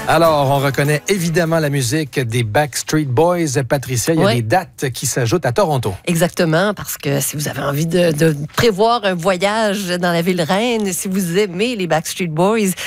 Alors, on reconnaît évidemment la musique des Backstreet Boys. Patricia, il y a des dates qui s'ajoutent à Toronto. Exactement, parce que si vous avez envie de prévoir un voyage dans la ville reine, si vous aimez les Backstreet Boys,